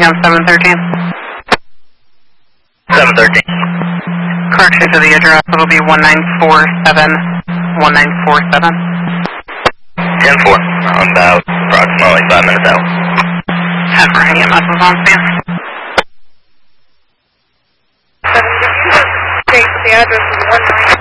passing on 713. 713. Correction to the address, it'll be 1947. 1947. 10-4. About approximately 5 minutes out. Have EMS is on scene. The address is 1947.